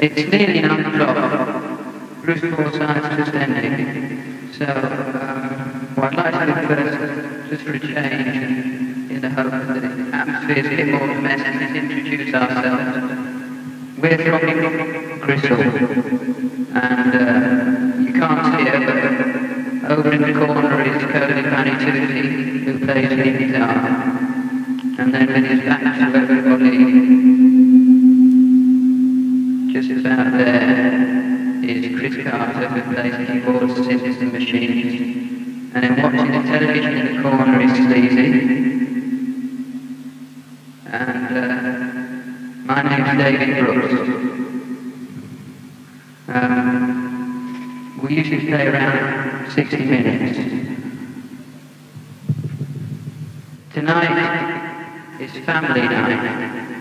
It's nearly 9 o'clock. Bruce Forsyth's just ending. So, what I'd like to do first, just for a change, in the hope that the atmosphere's a bit more domestic, is introduce ourselves. We're from Crystal, and you can't see her, but over in the corner is Cody Panny who plays the guitar. And then with his back to everybody, just about there is Chris Carter, who plays keyboards, synths and machines. And then watching the television in the corner is Sleazy. And my name's David Brooks. We usually play around 60 minutes. Tonight is family night.